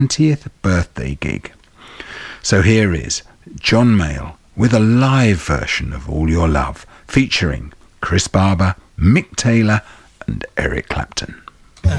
70th birthday gig. So here is John Mayall with a live version of All Your Love, featuring Chris Barber, Mick Taylor and Eric Clapton.